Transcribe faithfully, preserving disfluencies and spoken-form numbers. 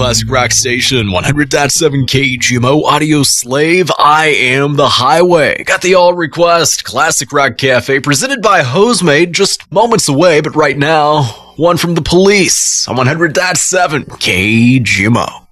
Classic Rock Station, one hundred point seven K G M O Audio Slave. I am the Highway. Got the All Request Classic Rock Cafe presented by Hosemade, just moments away, but right now, one from the Police on one hundred point seven K G M O.